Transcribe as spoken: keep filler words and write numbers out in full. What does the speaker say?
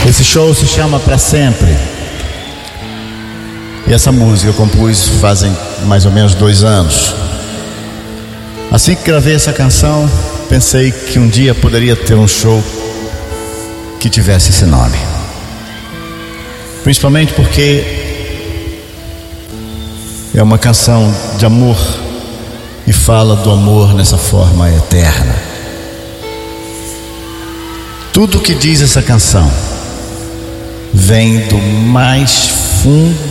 Esse show se chama Pra Sempre. E essa música eu compus fazem mais ou menos dois anos. Assim que gravei essa canção, pensei que um dia poderia ter um show que tivesse esse nome. Principalmente porque é uma canção de amor e fala do amor nessa forma eterna. Tudo que diz essa canção vem do mais fundo